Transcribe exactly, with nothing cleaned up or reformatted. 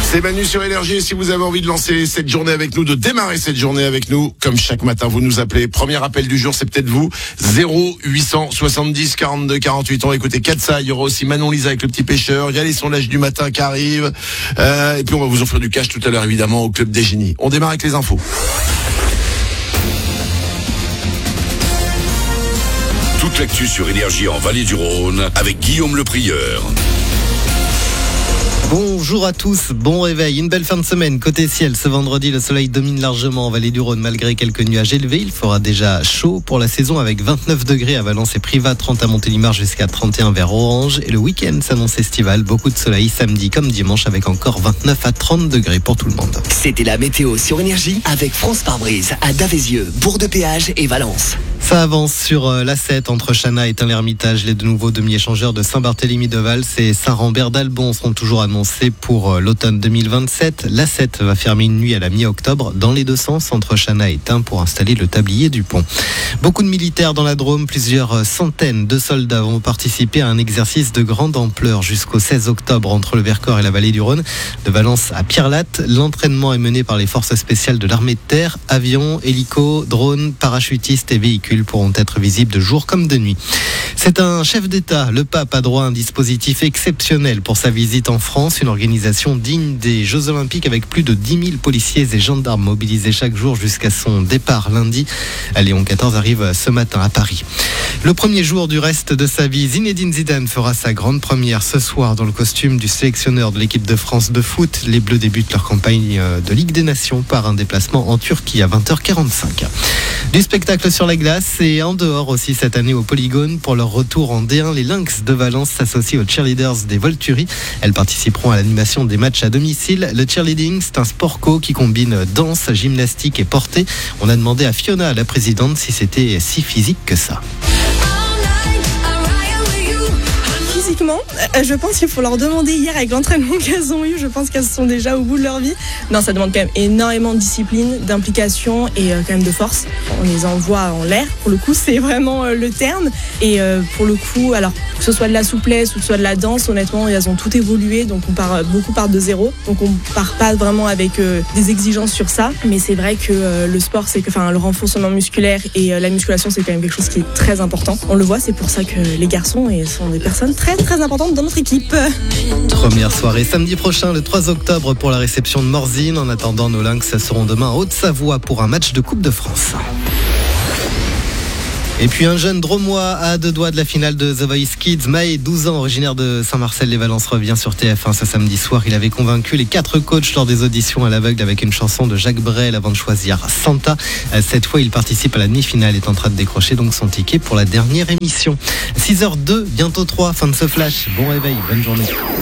C'est Manu sur Énergie et si vous avez envie de lancer cette journée avec nous, de démarrer cette journée avec nous, comme chaque matin vous nous appelez. Premier appel du jour, c'est peut-être vous. zéro huit cent soixante-dix quarante-deux quarante-huit. On va écouter Katsa, il y aura aussi Manon Lisa avec le petit pêcheur. Il y a les sondages du matin qui arrivent. Euh, et puis on va vous offrir du cash tout à l'heure évidemment au Club des Génies. On démarre avec les infos. Toute l'actu sur Énergie en Vallée du Rhône avec Guillaume Le Prieur. Bonjour à tous, bon réveil, une belle fin de semaine. Côté ciel, ce vendredi, le soleil domine largement en Vallée du Rhône malgré quelques nuages élevés. Il fera déjà chaud pour la saison avec vingt-neuf degrés à Valence et Privas, trente à Montélimar jusqu'à trente et un vers Orange. Et le week-end s'annonce estival, beaucoup de soleil samedi comme dimanche avec encore vingt-neuf à trente degrés pour tout le monde. C'était la météo sur Énergie avec France Pare-Brise à Davézieux, Bourg-de-Péage et Valence. Ça avance sur l'A sept entre Chana et Tain-l'Hermitage. Les deux nouveaux demi-échangeurs de Saint-Barthélemy-de-Vals et Saint-Rambert d'Albon seront toujours annoncés pour l'automne deux mille vingt-sept. L'A sept va fermer une nuit à la mi-octobre dans les deux sens entre Chana et Tain pour installer le tablier du pont. Beaucoup de militaires dans la Drôme, plusieurs centaines de soldats vont participer à un exercice de grande ampleur jusqu'au seize octobre entre le Vercors et la Vallée du Rhône. De Valence à Pierrelatte, l'entraînement est mené par les forces spéciales de l'armée de terre. Avions, hélicos, drones, parachutistes et véhicules pourront être visibles de jour comme de nuit. C'est un chef d'État. Le pape a droit à un dispositif exceptionnel pour sa visite en France, une organisation digne des Jeux Olympiques avec plus de dix mille policiers et gendarmes mobilisés chaque jour jusqu'à son départ lundi. Léon quatorze arrive ce matin à Paris. Le premier jour du reste de sa vie, Zinedine Zidane fera sa grande première ce soir dans le costume du sélectionneur de l'équipe de France de foot. Les Bleus débutent leur campagne de Ligue des Nations par un déplacement en Turquie à vingt heures quarante-cinq. Du spectacle sur la glace et en dehors aussi cette année au Polygone. Pour leur retour en D un, les Lynx de Valence s'associent aux cheerleaders des Volturi. Elles participeront à l'animation des matchs à domicile. Le cheerleading, c'est un sport co qui combine danse, gymnastique et portée. On a demandé à Fiona, la présidente, si c'était si physique que ça. Physiquement, je pense qu'il faut leur demander hier avec l'entraînement qu'elles ont eu. Je pense qu'elles sont déjà au bout de leur vie. Non, ça demande quand même énormément de discipline, d'implication et euh, quand même de force. On les envoie en l'air. Pour le coup, c'est vraiment euh, le terme. Et euh, pour le coup, alors que ce soit de la souplesse ou que ce soit de la danse, honnêtement, elles ont tout évolué. Donc on part beaucoup part de zéro. Donc on part pas vraiment avec euh, des exigences sur ça. Mais c'est vrai que euh, le sport, c'est que, enfin, le renforcement musculaire et euh, la musculation, c'est quand même quelque chose qui est très important. On le voit, c'est pour ça que les garçons et sont des personnes très très importante dans notre équipe. Première soirée samedi prochain, le trois octobre, pour la réception de Morzine. En attendant, nos Lynx seront demain en Haute-Savoie pour un match de Coupe de France. Et puis un jeune Dromois à deux doigts de la finale de The Voice Kids. Maë, douze ans, originaire de Saint-Marcel-les-Valences, revient sur T F un ce samedi soir. Il avait convaincu les quatre coachs lors des auditions à l'aveugle avec une chanson de Jacques Brel avant de choisir Santa. Cette fois, il participe à la demi-finale et est en train de décrocher donc son ticket pour la dernière émission. six heures deux, bientôt trois, fin de ce flash. Bon réveil, bonne journée.